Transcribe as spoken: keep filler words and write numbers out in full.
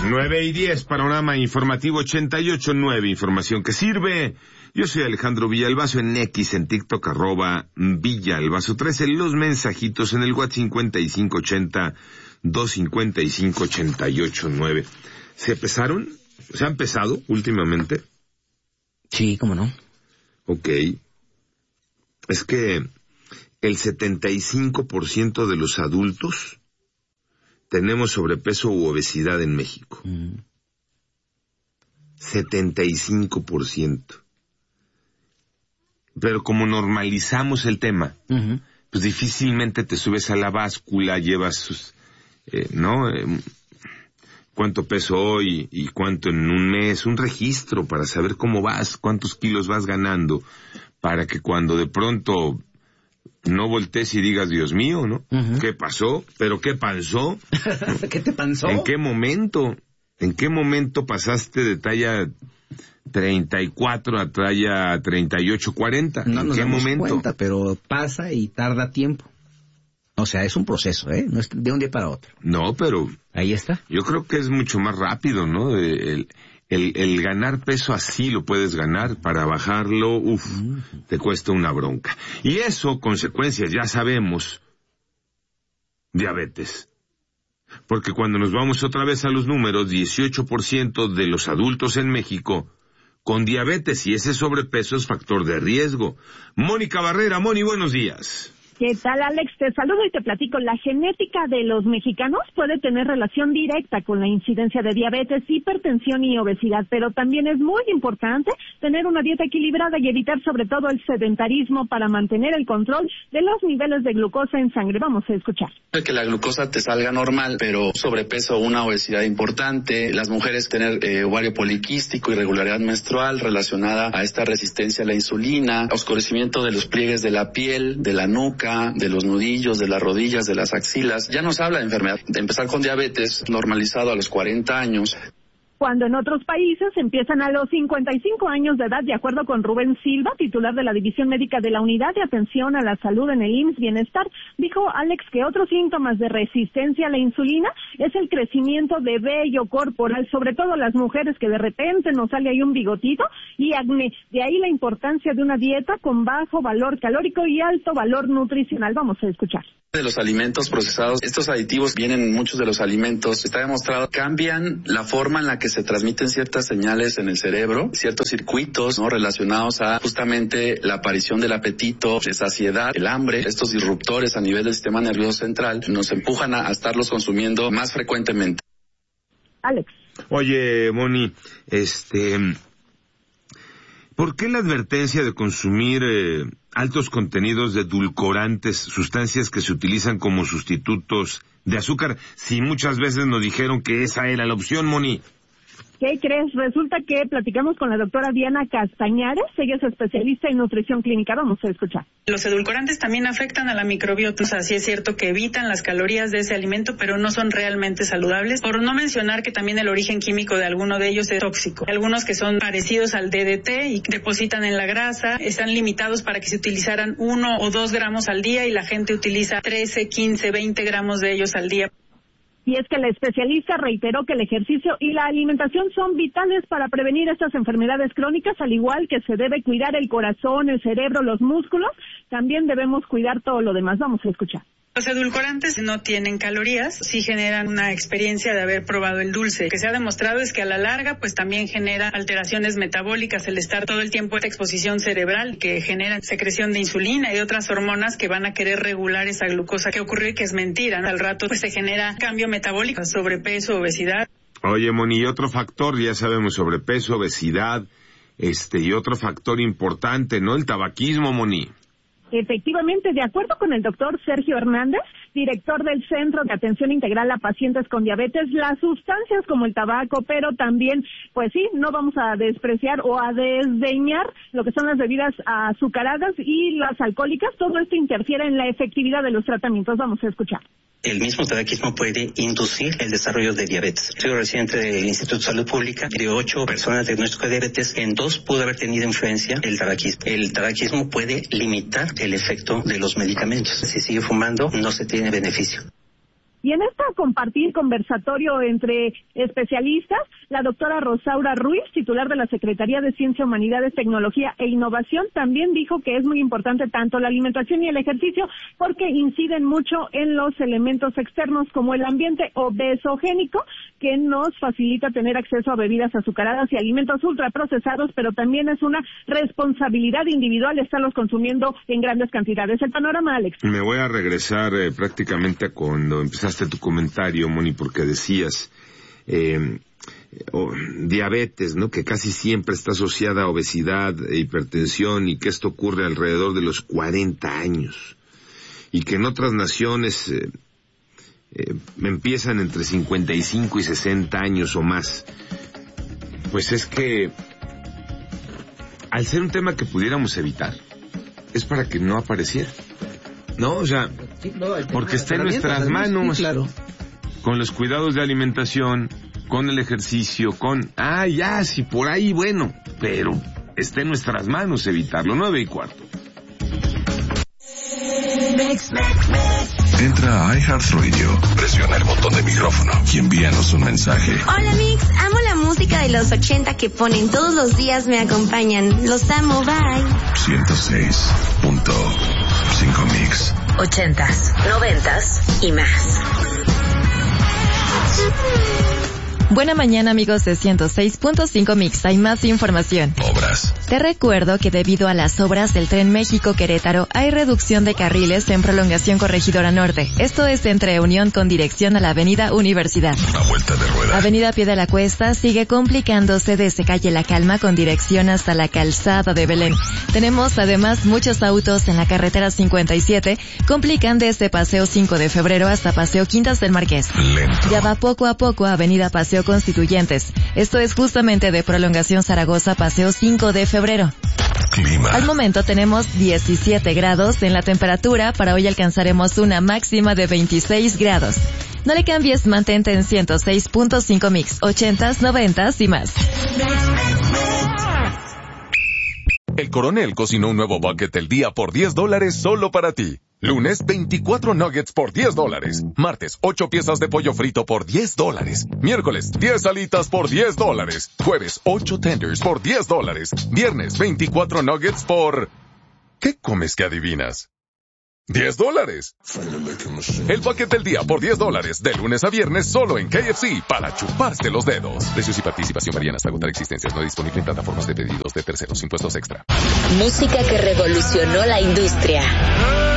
nueve y diez, panorama informativo ochenta y ocho punto nueve, información que sirve. Yo soy Alejandro Villalbazo en X, en TikTok, arroba Villalbazo trece, los mensajitos en el WhatsApp cincuenta y cinco ochenta, doscientos cincuenta y cinco, ochenta y ocho nueve. ¿Se pesaron? ¿Se han pesado últimamente? Sí, ¿cómo no? Ok. Es que el setenta y cinco por ciento de los adultos tenemos sobrepeso u obesidad en México. Mm. setenta y cinco por ciento. Pero como normalizamos el tema, uh-huh. pues difícilmente te subes a la báscula, llevas sus, eh, ¿no? Eh, cuánto peso hoy y cuánto en un mes, un registro para saber cómo vas, cuántos kilos vas ganando, para que cuando de pronto no voltees y digas, Dios mío, ¿no? Uh-huh. ¿Qué pasó? ¿Pero qué pasó? ¿Qué te pasó? ¿En qué momento? ¿En qué momento pasaste de talla treinta y cuatro a talla treinta y ocho, cuarenta? No ¿En nos qué damos momento? cuenta, pero pasa y tarda tiempo. O sea, es un proceso, ¿eh? No es de un día para otro. No, pero... Ahí está. Yo creo que es mucho más rápido, ¿no? El, el, el ganar peso así lo puedes ganar. Para bajarlo, uff, uh-huh. te cuesta una bronca. Y eso, consecuencias, ya sabemos. Diabetes. Porque cuando nos vamos otra vez a los números, dieciocho por ciento de los adultos en México con diabetes, y ese sobrepeso es factor de riesgo. Mónica Barrera. Moni, buenos días. ¿Qué tal, Alex? Te saludo y te platico. La genética de los mexicanos puede tener relación directa con la incidencia de diabetes, hipertensión y obesidad, pero también es muy importante tener una dieta equilibrada y evitar sobre todo el sedentarismo para mantener el control de los niveles de glucosa en sangre. Vamos a escuchar. Que la glucosa te salga normal, pero sobrepeso o una obesidad importante, las mujeres tener eh, ovario poliquístico, irregularidad menstrual relacionada a esta resistencia a la insulina, oscurecimiento de los pliegues de la piel, de la nuca, de los nudillos, de las rodillas, de las axilas. Ya nos habla de enfermedad. De empezar con diabetes normalizado a los cuarenta años. Cuando en otros países empiezan a los cincuenta y cinco años de edad, de acuerdo con Rubén Silva, titular de la División Médica de la Unidad de Atención a la Salud en el I M S S Bienestar, dijo Alex que otros síntomas de resistencia a la insulina es el crecimiento de vello corporal, sobre todo las mujeres que de repente nos sale ahí un bigotito, y acné. De ahí la importancia de una dieta con bajo valor calórico y alto valor nutricional. Vamos a escuchar. De los alimentos procesados, estos aditivos vienen en muchos de los alimentos, está demostrado, cambian la forma en la que se transmiten ciertas señales en el cerebro, ciertos circuitos, ¿no?, relacionados a justamente la aparición del apetito, de saciedad, el hambre. Estos disruptores a nivel del sistema nervioso central nos empujan a, a estarlos consumiendo más frecuentemente. Alex. Oye, Moni, este... ¿por qué la advertencia de consumir eh, altos contenidos de edulcorantes, sustancias que se utilizan como sustitutos de azúcar, si muchas veces nos dijeron que esa era la opción, Moni? ¿Qué crees? Resulta que platicamos con la doctora Diana Castañares, ella es especialista en nutrición clínica. Vamos a escuchar. Los edulcorantes también afectan a la microbiota. O sea, sí es cierto que evitan las calorías de ese alimento, pero no son realmente saludables. Por no mencionar que también el origen químico de alguno de ellos es tóxico. Algunos que son parecidos al D D T y depositan en la grasa, están limitados para que se utilizaran uno o dos gramos al día y la gente utiliza trece, quince, veinte gramos de ellos al día. Y es que la especialista reiteró que el ejercicio y la alimentación son vitales para prevenir estas enfermedades crónicas, al igual que se debe cuidar el corazón, el cerebro, los músculos, también debemos cuidar todo lo demás. Vamos a escuchar. Los edulcorantes no tienen calorías, sí generan una experiencia de haber probado el dulce. Lo que se ha demostrado es que a la larga pues también genera alteraciones metabólicas, el estar todo el tiempo en exposición cerebral que genera secreción de insulina y otras hormonas que van a querer regular esa glucosa. ¿Qué ocurre? Que es mentira, ¿no? Al rato pues se genera cambio metabólico, sobrepeso, obesidad. Oye, Moni, y otro factor, ya sabemos, sobrepeso, obesidad, este, y otro factor importante, ¿no? El tabaquismo, Moni. Efectivamente, de acuerdo con el doctor Sergio Hernández, director del Centro de Atención Integral a Pacientes con Diabetes, las sustancias como el tabaco, pero también, pues sí, no vamos a despreciar o a desdeñar lo que son las bebidas azucaradas y las alcohólicas. Todo esto interfiere en la efectividad de los tratamientos. Vamos a escuchar. El mismo tabaquismo puede inducir el desarrollo de diabetes. Soy residente del Instituto de Salud Pública. De ocho personas diagnosticadas de diabetes, en dos pudo haber tenido influencia el tabaquismo. El tabaquismo puede limitar el efecto de los medicamentos. Si sigue fumando, no se tiene beneficio. Y en esta compartir conversatorio entre especialistas, la doctora Rosaura Ruiz, titular de la Secretaría de Ciencia, Humanidades, Tecnología e Innovación, también dijo que es muy importante tanto la alimentación y el ejercicio porque inciden mucho en los elementos externos como el ambiente obesogénico, que nos facilita tener acceso a bebidas azucaradas y alimentos ultraprocesados, pero también es una responsabilidad individual estarlos consumiendo en grandes cantidades. El panorama, Alex. Me voy a regresar eh, prácticamente a cuando empezaste tu comentario, Moni, porque decías eh, oh, diabetes, ¿no? Que casi siempre está asociada a obesidad e hipertensión y que esto ocurre alrededor de los cuarenta años y que en otras naciones eh, eh, empiezan entre cincuenta y cinco y sesenta años o más. Pues es que al ser un tema que pudiéramos evitar, es para que no apareciera. No, o sea, sí, no, porque está en nuestras manos, sí, claro. Con los cuidados de alimentación, con el ejercicio, con... Ah, ya, si por ahí, bueno, pero está en nuestras manos evitarlo. Nueve y cuarto. Entra a iHeartRadio, presiona el botón de micrófono y envíanos un mensaje. Hola Mix, amo la música de los ochenta que ponen todos los días, me acompañan. Los amo, bye. ciento seis punto cinco Mix. Ochentas, noventas y más. Buena mañana, amigos de ciento seis punto cinco Mix. Hay más información. Obras. Te recuerdo que debido a las obras del Tren México-Querétaro hay reducción de carriles en prolongación Corregidora Norte. Esto es entre Unión con dirección a la Avenida Universidad. Una vuelta de rueda. Avenida Pie de la Cuesta sigue complicándose desde calle La Calma con dirección hasta la calzada de Belén. Tenemos además muchos autos en la carretera cincuenta y siete, complican desde Paseo cinco de febrero hasta Paseo Quintas del Marqués. Lento. Ya va poco a poco a Avenida Paseo Constituyentes. Esto es justamente de prolongación Zaragoza, Paseo cinco de febrero. Clima. Al momento tenemos diecisiete grados en la temperatura. Para hoy alcanzaremos una máxima de veintiséis grados. No le cambies, mantente en ciento seis punto cinco Mix, ochentas, noventas y más. El Coronel cocinó un nuevo bucket del día por diez dólares solo para ti. Lunes, veinticuatro nuggets por diez dólares. Martes, ocho piezas de pollo frito por diez dólares. Miércoles, diez alitas por diez dólares. Jueves, ocho tenders por diez dólares. Viernes, veinticuatro nuggets por... ¿Qué comes que adivinas? diez dólares. El bucket del día por diez dólares. De lunes a viernes solo en K F C para chuparse los dedos. Precios y participación varían hasta agotar existencias. No disponible en plataformas de pedidos de terceros. Impuestos extra. Música que revolucionó la industria.